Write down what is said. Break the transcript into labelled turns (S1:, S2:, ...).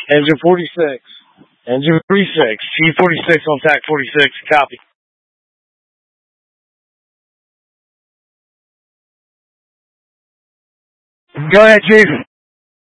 S1: Engine 46. Engine 46. T-46 on TAC 46. Copy. Go ahead, Chief.